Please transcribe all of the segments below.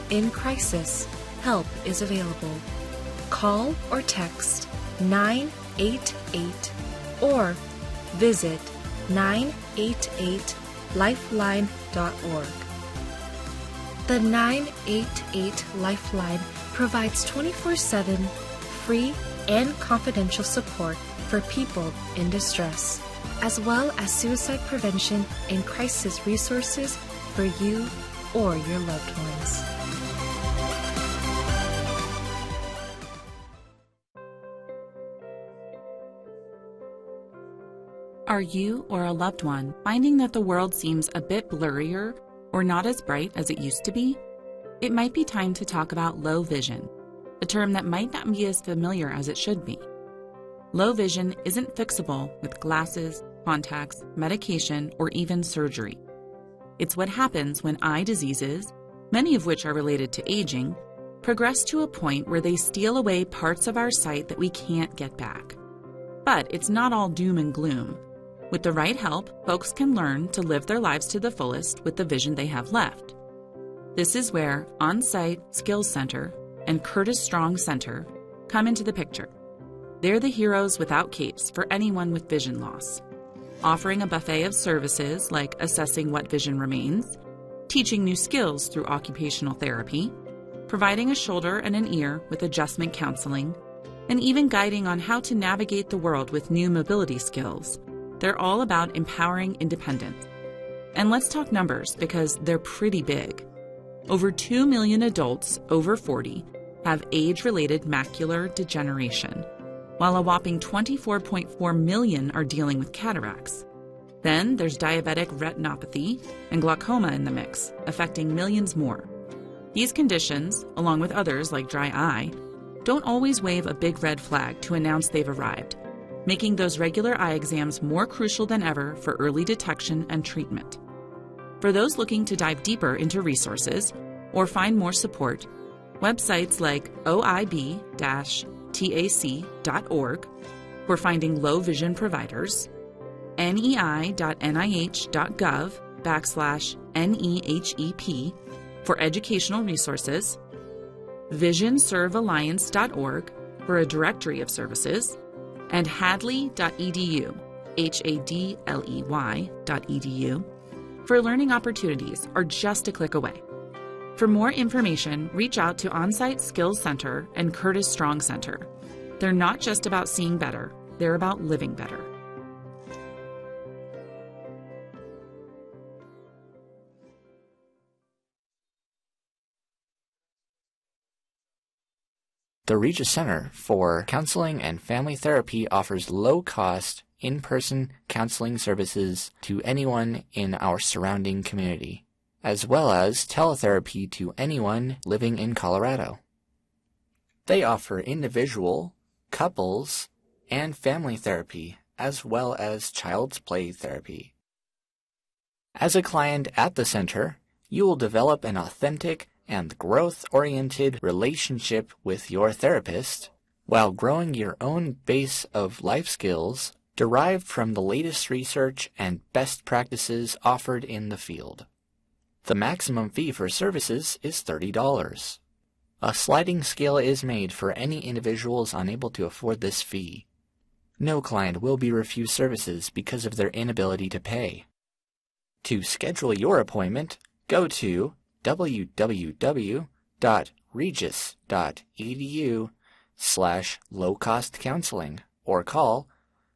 in crisis, help is available. Call or text 988 or visit 988lifeline.org. The 988 Lifeline provides 24/7 free and confidential support for people in distress, as well as suicide prevention and crisis resources for you or your loved ones. Are you or a loved one finding that the world seems a bit blurrier or not as bright as it used to be? It might be time to talk about low vision, a term that might not be as familiar as it should be. Low vision isn't fixable with glasses, contacts, medication, or even surgery. It's what happens when eye diseases, many of which are related to aging, progress to a point where they steal away parts of our sight that we can't get back. But it's not all doom and gloom. With the right help, folks can learn to live their lives to the fullest with the vision they have left. This is where On-Site Skills Center and Curtis Strong Center come into the picture. They're the heroes without capes for anyone with vision loss, offering a buffet of services like assessing what vision remains, teaching new skills through occupational therapy, providing a shoulder and an ear with adjustment counseling, and even guiding on how to navigate the world with new mobility skills. They're all about empowering independence. And let's talk numbers because they're pretty big. Over 2 million adults over 40 have age-related macular degeneration, while a whopping 24.4 million are dealing with cataracts. Then there's diabetic retinopathy and glaucoma in the mix, affecting millions more. These conditions, along with others like dry eye, don't always wave a big red flag to announce they've arrived, making those regular eye exams more crucial than ever for early detection and treatment. For those looking to dive deeper into resources or find more support, websites like oib-tac.org for finding low vision providers, nei.nih.gov/NEHEP for educational resources, visionservealliance.org for a directory of services, and hadley.edu, hadley.edu, for learning opportunities are just a click away. For more information, reach out to On-Site Skills Center and Curtis Strong Center. They're not just about seeing better, they're about living better. The Regis Center for Counseling and Family Therapy offers low-cost, in-person counseling services to anyone in our surrounding community, as well as teletherapy to anyone living in Colorado. They offer individual, couples, and family therapy, as well as child's play therapy. As a client at the center, you will develop an authentic and growth-oriented relationship with your therapist while growing your own base of life skills derived from the latest research and best practices offered in the field. The maximum fee for services is $30. A sliding scale is made for any individuals unable to afford this fee. No client will be refused services because of their inability to pay. To schedule your appointment, go to www.regis.edu/low-cost-counseling or call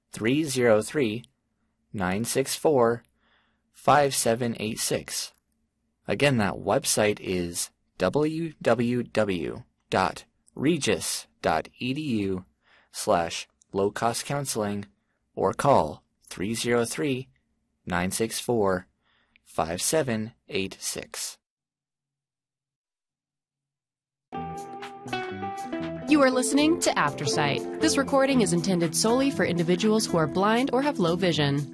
303-964-5786. Again, that website is www.regis.edu/low-cost-counseling or call 303-964-5786. You are listening to Aftersight. This recording is intended solely for individuals who are blind or have low vision.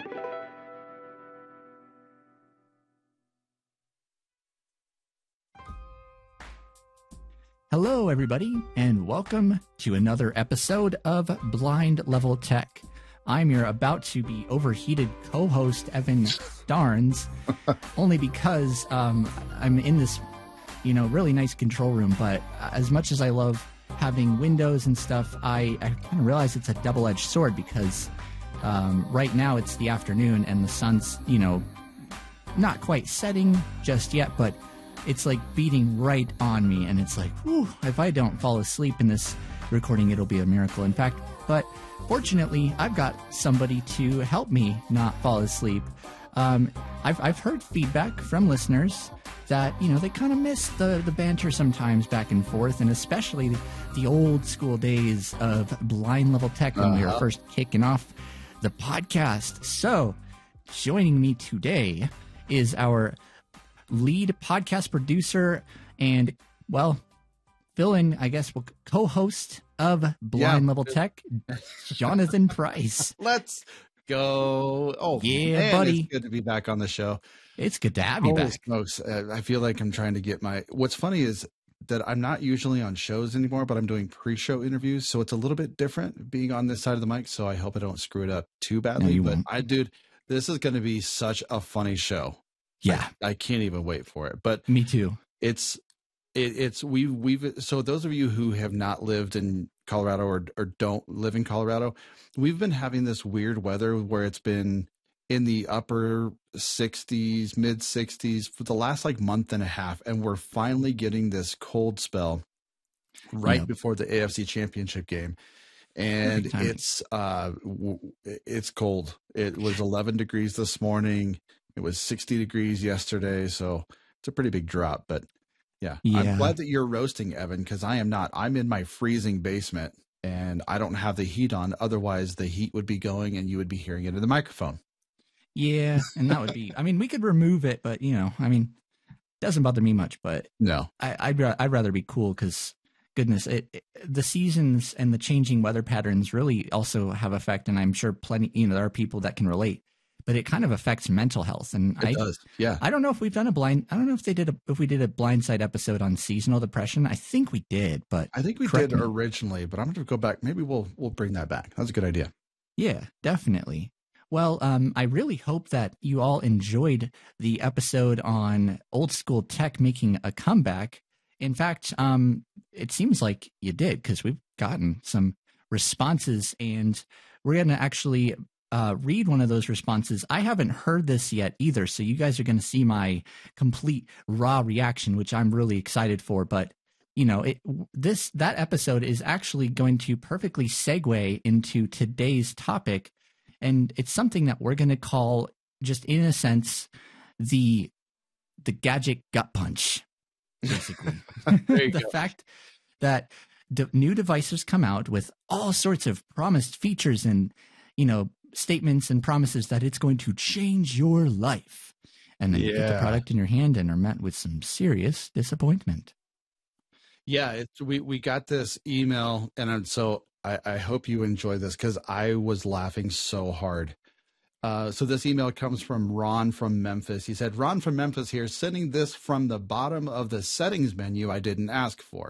Hello, everybody, and welcome to another episode of Blind Level Tech. I'm your about-to-be overheated co-host, Evan Starnes, only because I'm in this really nice control room. But as much as I love having windows and stuff, I kind of realize it's a double-edged sword because right now it's the afternoon and the sun's, not quite setting just yet, but it's like beating right on me. And it's like, whew, if I don't fall asleep in this recording, it'll be a miracle. In fact, but fortunately, I've got somebody to help me not fall asleep. I've heard feedback from listeners that, they kind of miss the banter sometimes back and forth, and especially the old school days of Blind Level Tech when we were first kicking off the podcast. So joining me today is our lead podcast producer and, fill-in, I guess, co-host of Blind Level Tech, Jonathan Price. Let's go. Oh, yeah, man, buddy. It's good to be back on the show. It's good to have you back. Smokes. I feel like I'm trying to get what's funny is that I'm not usually on shows anymore, but I'm doing pre-show interviews. So it's a little bit different being on this side of the mic. So I hope I don't screw it up too badly. No, but dude, this is going to be such a funny show. Yeah. I can't even wait for it. But me too. We've so those of you who have not lived in Colorado or don't live in Colorado, we've been having this weird weather where it's been in the upper 60s, mid 60s for the last month and a half. And we're finally getting this cold spell before the AFC Championship game. And it's cold. It was 11 degrees this morning. It was 60 degrees yesterday. So it's a pretty big drop, but yeah. I'm glad that you're roasting, Evan, because I am not. I'm in my freezing basement and I don't have the heat on. Otherwise, the heat would be going and you would be hearing it in the microphone. Yeah. And that would be, we could remove it, but, it doesn't bother me much. But no, I'd rather be cool because, goodness, the seasons and the changing weather patterns really also have effect. And I'm sure plenty, there are people that can relate. But it kind of affects mental health, and it does. Yeah, I don't know if we've done I don't know if we did a Blindside episode on seasonal depression. I think we did, but I think we did originally. But I'm going to go back. Maybe we'll bring that back. That's a good idea. Yeah, definitely. Well, I really hope that you all enjoyed the episode on old school tech making a comeback. In fact, it seems like you did because we've gotten some responses, and we're going to actually read one of those responses. I haven't heard this yet either, so you guys are going to see my complete raw reaction, which I'm really excited for. But that episode is actually going to perfectly segue into today's topic, and it's something that we're going to call, just in a sense, the gadget gut punch, basically. The fact that new devices come out with all sorts of promised features and statements and promises that it's going to change your life, and then you get the product in your hand and are met with some serious disappointment. Yeah, we got this email, and so I hope you enjoy this because I was laughing so hard. So this email comes from Ron from Memphis. He said, "Ron from Memphis here, sending this from the bottom of the settings menu I didn't ask for."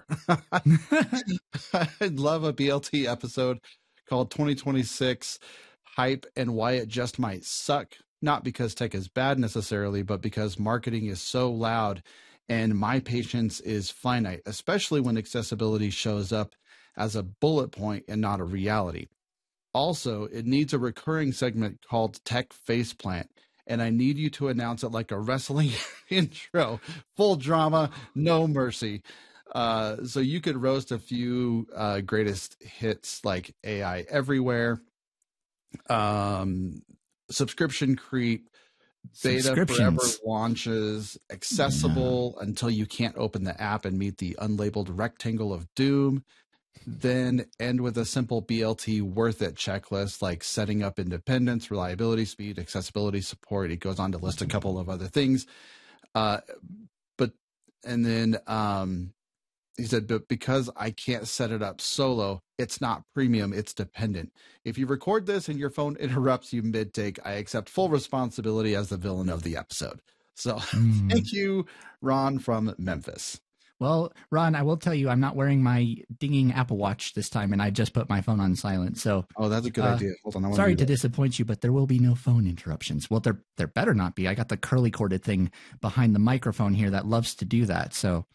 I'd love a BLT episode called 2026 Hype and Why It Just Might Suck. Not because tech is bad necessarily, but because marketing is so loud and my patience is finite, especially when accessibility shows up as a bullet point and not a reality. Also, it needs a recurring segment called Tech Faceplant, and I need you to announce it like a wrestling intro. Full drama, no mercy. So you could roast a few greatest hits like AI Everywhere, subscription creep, beta forever launches, accessible until you can't open the app and meet the unlabeled rectangle of doom, then end with a simple BLT worth it checklist like setting up independence, reliability, speed, accessibility, support. It goes on to list a couple of other things. He said, but because I can't set it up solo, it's not premium, it's dependent. If you record this and your phone interrupts you mid-take, I accept full responsibility as the villain of the episode. So thank you, Ron from Memphis. Well, Ron, I will tell you, I'm not wearing my dinging Apple Watch this time, and I just put my phone on silent. So, that's a good idea. Hold on, sorry to disappoint you, but there will be no phone interruptions. Well, there better not be. I got the curly corded thing behind the microphone here that loves to do that. So